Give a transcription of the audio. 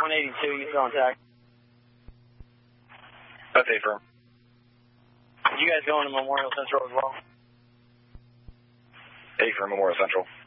182, you still on tag? That's affirm. Did you guys go into Memorial Central as well? Affirm, Memorial Central.